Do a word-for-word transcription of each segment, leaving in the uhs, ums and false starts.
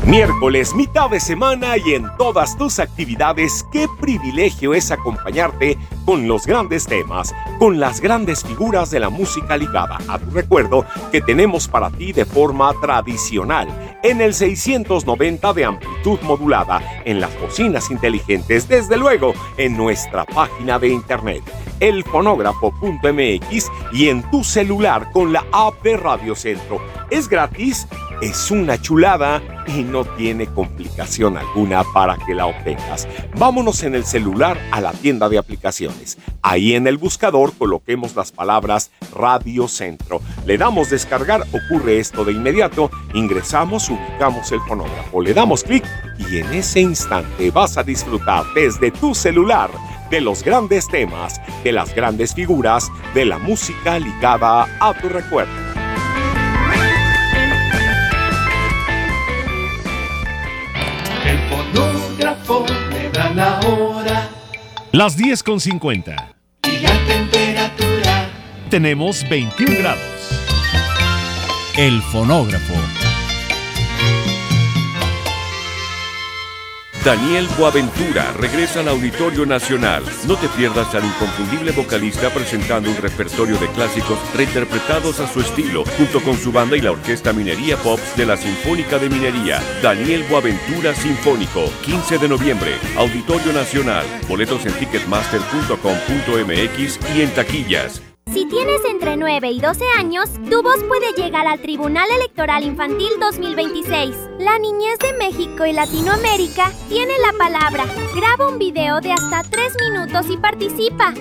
Miércoles, mitad de semana y en todas tus actividades, qué privilegio es acompañarte con los grandes temas, con las grandes figuras de la música ligada a tu recuerdo que tenemos para ti de forma tradicional en el seiscientos noventa de amplitud modulada, en las bocinas inteligentes, desde luego en nuestra página de internet, el fonógrafo punto m x, y en tu celular con la app de Radio Centro. Es gratis, es una chulada y no tiene complicación alguna para que la obtengas. Vámonos en el celular a la tienda de aplicaciones. Ahí en el buscador coloquemos las palabras Radio Centro. Le damos descargar, ocurre esto de inmediato, ingresamos, ubicamos el fonógrafo, le damos clic y en ese instante vas a disfrutar desde tu celular de los grandes temas, de las grandes figuras, de la música ligada a tu recuerdo. El fonógrafo me da la hora. Las diez con cincuenta. Y la temperatura. Tenemos veintiún grados. El fonógrafo. Daniel Boaventura regresa al Auditorio Nacional. No te pierdas al inconfundible vocalista presentando un repertorio de clásicos reinterpretados a su estilo, junto con su banda y la Orquesta Minería Pops de la Sinfónica de Minería. Daniel Boaventura Sinfónico, quince de noviembre, Auditorio Nacional. Boletos en ticketmaster punto com punto m x y en taquillas. Si tienes entre nueve y doce años, tu voz puede llegar al Tribunal Electoral Infantil dos mil veintiséis. La niñez de México y Latinoamérica tiene la palabra. Graba un video de hasta tres minutos y participa.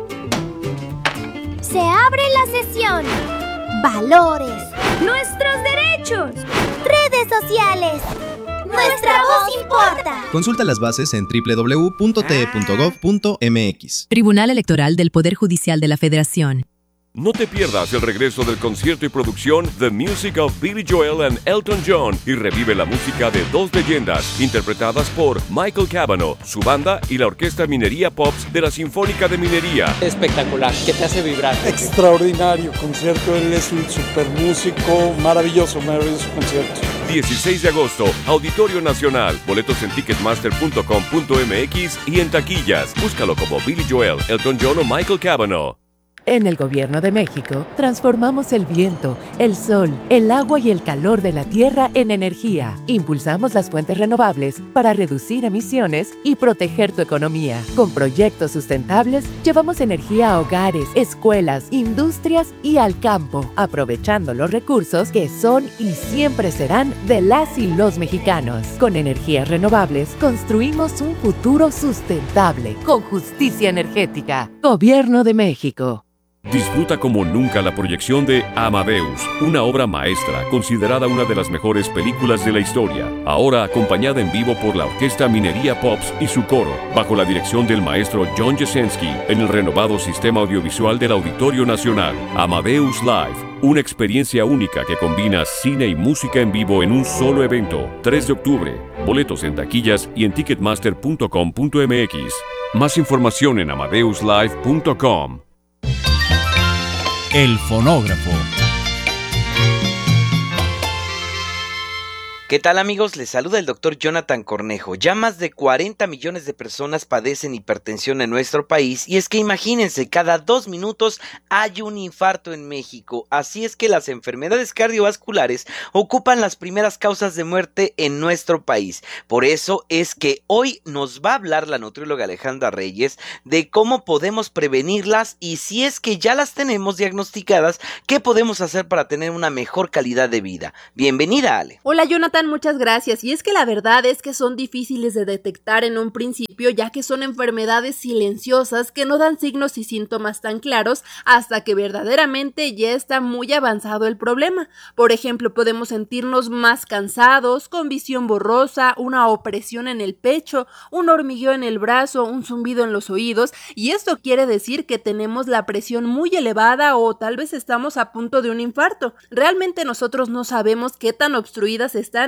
Se abre la sesión. Valores. Nuestros derechos. Redes sociales. ¡Nuestra voz importa! Consulta las bases en doble u doble u doble u punto t e punto gov punto m x. Tribunal Electoral del Poder Judicial de la Federación. No te pierdas el regreso del concierto y producción The Music of Billy Joel and Elton John y revive la música de dos leyendas interpretadas por Michael Cavanaugh, su banda y la Orquesta Minería Pops de la Sinfónica de Minería. Espectacular, que te hace vibrar. Extraordinario concierto, él es un super músico, maravilloso, maravilloso concierto. dieciséis de agosto, Auditorio Nacional. Boletos en ticketmaster punto com punto m x y en taquillas. Búscalo como Billy Joel, Elton John o Michael Cavanaugh. En el Gobierno de México, transformamos el viento, el sol, el agua y el calor de la tierra en energía. Impulsamos las fuentes renovables para reducir emisiones y proteger tu economía. Con proyectos sustentables, llevamos energía a hogares, escuelas, industrias y al campo, aprovechando los recursos que son y siempre serán de las y los mexicanos. Con energías renovables, construimos un futuro sustentable, con justicia energética. Gobierno de México. Disfruta como nunca la proyección de Amadeus, una obra maestra considerada una de las mejores películas de la historia, ahora acompañada en vivo por la Orquesta Minería Pops y su coro, bajo la dirección del maestro John Jasenski, en el renovado sistema audiovisual del Auditorio Nacional. Amadeus Live, una experiencia única que combina cine y música en vivo en un solo evento. tres de octubre, boletos en taquillas y en ticketmaster punto com punto m x. Más información en amadeus live punto com. El fonógrafo. ¿Qué tal, amigos? Les saluda el doctor Jonathan Cornejo. Ya más de cuarenta millones de personas padecen hipertensión en nuestro país y es que imagínense, cada dos minutos hay un infarto en México. Así es que las enfermedades cardiovasculares ocupan las primeras causas de muerte en nuestro país. Por eso es que hoy nos va a hablar la nutrióloga Alejandra Reyes de cómo podemos prevenirlas y si es que ya las tenemos diagnosticadas, ¿qué podemos hacer para tener una mejor calidad de vida? Bienvenida, Ale. Hola, Jonathan. Muchas gracias. Y es que la verdad es que son difíciles de detectar en un principio, ya que son enfermedades silenciosas que no dan signos y síntomas tan claros hasta que verdaderamente ya está muy avanzado el problema. Por ejemplo, podemos sentirnos más cansados, con visión borrosa, una opresión en el pecho, un hormigueo en el brazo, un zumbido en los oídos, y esto quiere decir que tenemos la presión muy elevada o tal vez estamos a punto de un infarto. Realmente nosotros no sabemos qué tan obstruidas están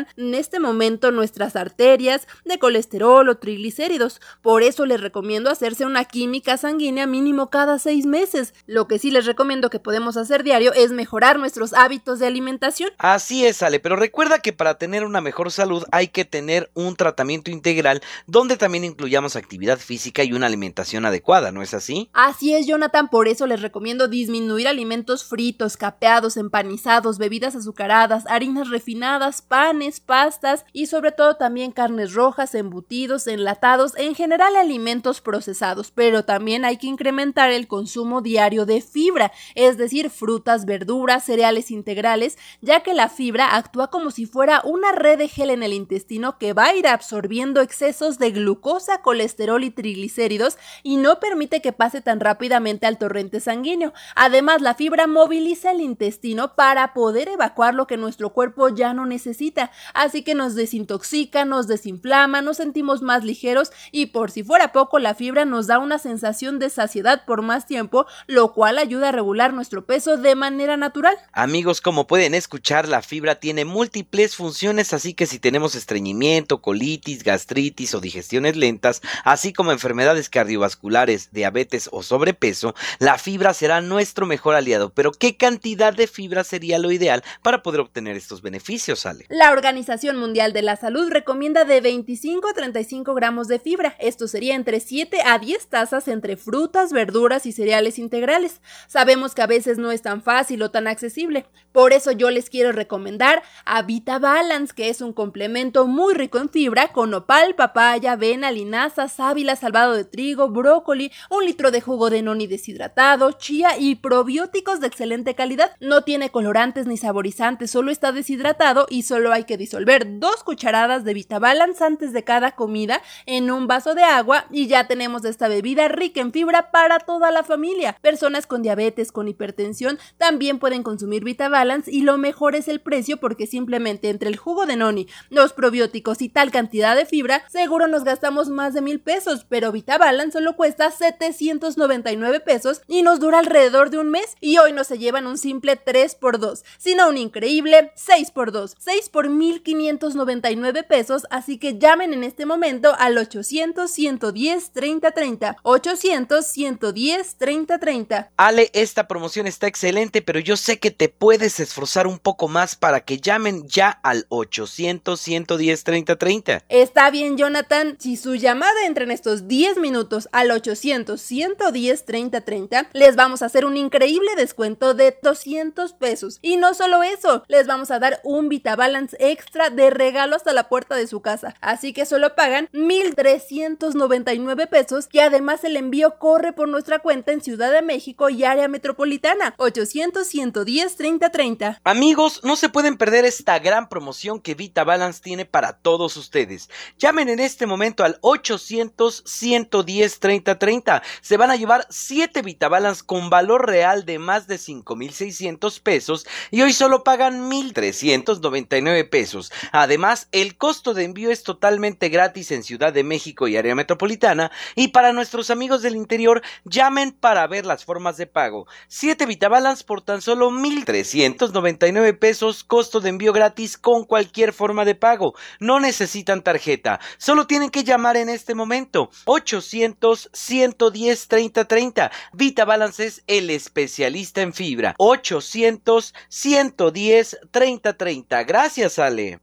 sufran en este momento nuestras arterias de colesterol o triglicéridos. Por eso les recomiendo hacerse una química sanguínea mínimo cada seis meses. Lo que sí les recomiendo que podemos hacer diario es mejorar nuestros hábitos de alimentación. Así es, Ale, pero recuerda que para tener una mejor salud hay que tener un tratamiento integral donde también incluyamos actividad física y una alimentación adecuada, ¿no es así? Así es, Jonathan, por eso les recomiendo disminuir alimentos fritos, capeados, empanizados, bebidas azucaradas, harinas refinadas, panes, pastas y sobre todo también carnes rojas, embutidos, enlatados, en general alimentos procesados, pero también hay que incrementar el consumo diario de fibra, es decir, frutas, verduras, cereales integrales, ya que la fibra actúa como si fuera una red de gel en el intestino que va a ir absorbiendo excesos de glucosa, colesterol y triglicéridos y no permite que pase tan rápidamente al torrente sanguíneo. Además, la fibra moviliza el intestino para poder evacuar lo que nuestro cuerpo ya no necesita, así que nos desintoxica, nos desinflama, nos sentimos más ligeros y por si fuera poco, la fibra nos da una sensación de saciedad por más tiempo, lo cual ayuda a regular nuestro peso de manera natural. Amigos, como pueden escuchar, la fibra tiene múltiples funciones, así que si tenemos estreñimiento, colitis, gastritis o digestiones lentas, así como enfermedades cardiovasculares, diabetes o sobrepeso, la fibra será nuestro mejor aliado. Pero ¿qué cantidad de fibra sería lo ideal para poder obtener estos beneficios, Ale? La Organización Mundial de la Salud recomienda de veinticinco a treinta y cinco gramos de fibra. Esto sería entre siete a diez tazas entre frutas, verduras y cereales integrales. Sabemos que a veces no es tan fácil o tan accesible. Por eso yo les quiero recomendar a Vita Balance, que es un complemento muy rico en fibra con nopal, papaya, avena, linaza, sábila, salvado de trigo, brócoli, un litro de jugo de noni deshidratado, chía y probióticos de excelente calidad. No tiene colorantes ni saborizantes, solo está deshidratado y solo hay que disolver dos cucharadas de Vita Balance antes de cada comida en un vaso de agua y ya tenemos esta bebida rica en fibra para toda la familia. Personas con diabetes, con hipertensión también pueden consumir Vita Balance y lo mejor es el precio porque simplemente entre el jugo de noni, los probióticos y tal cantidad de fibra seguro nos gastamos más de mil pesos, pero Vita Balance solo cuesta setecientos noventa y nueve pesos y nos dura alrededor de un mes y hoy no se llevan un simple tres por dos, sino un increíble seis por dos, seis por mil quinientos noventa y nueve pesos, así que llamen en este momento al ochocientos, ciento diez, treinta treinta, ochocientos, ciento diez, treinta treinta. Ale, esta promoción está excelente, pero yo sé que te puedes esforzar un poco más para que llamen ya al ochocientos, ciento diez, treinta treinta. Está bien, Jonathan, si su llamada entra en estos diez minutos al ochocientos, ciento diez, treinta treinta, les vamos a hacer un increíble descuento de doscientos pesos. Y no solo eso, les vamos a dar un Vita Balance extra de regalo hasta la puerta de su casa. Así que solo pagan mil trescientos noventa y nueve pesos y además el envío corre por nuestra cuenta en Ciudad de México y área metropolitana. ochocientos, ciento diez, treinta treinta. Amigos, no se pueden perder esta gran promoción que Vita Balance tiene para todos ustedes. Llamen en este momento al ochocientos, ciento diez, treinta treinta. Se van a llevar siete Vita Balance con valor real de más de cinco mil seiscientos pesos y hoy solo pagan mil trescientos noventa y nueve pesos. Además, el costo de envío es totalmente gratis en Ciudad de México y área metropolitana y para nuestros amigos del interior, llamen para ver las formas de pago. siete Vita Balance por tan solo mil trescientos noventa y nueve pesos, costo de envío gratis con cualquier forma de pago. No necesitan tarjeta, solo tienen que llamar en este momento. ochocientos, ciento diez, treinta treinta. Vita Balance es el especialista en fibra. ochocientos, ciento diez, treinta treinta. Gracias, Ale.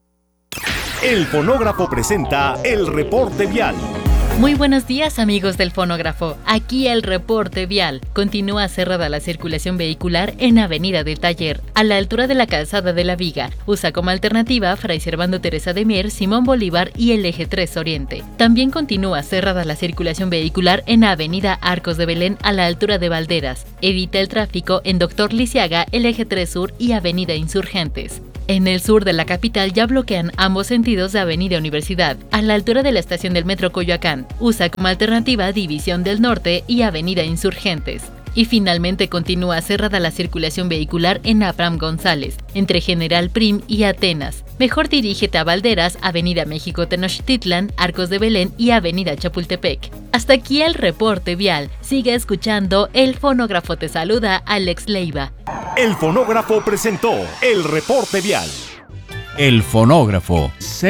El Fonógrafo presenta el reporte vial. Muy buenos días, amigos del Fonógrafo. Aquí el reporte vial. Continúa cerrada la circulación vehicular en Avenida del Taller, a la altura de la Calzada de la Viga. Usa como alternativa Fray Servando Teresa de Mier, Simón Bolívar y el Eje tres Oriente. También continúa cerrada la circulación vehicular en Avenida Arcos de Belén, a la altura de Valderas. Evita el tráfico en Doctor Lisiaga, el Eje tres Sur y Avenida Insurgentes. En el sur de la capital ya bloquean ambos sentidos de Avenida Universidad, a la altura de la estación del Metro Coyoacán. Usa como alternativa División del Norte y Avenida Insurgentes. Y finalmente continúa cerrada la circulación vehicular en Abraham González, entre General Prim y Atenas. Mejor dirígete a Valderas, Avenida México Tenochtitlan, Arcos de Belén y Avenida Chapultepec. Hasta aquí el reporte vial. Sigue escuchando El Fonógrafo. Te saluda Alex Leiva. El Fonógrafo presentó el reporte vial. El fonógrafo.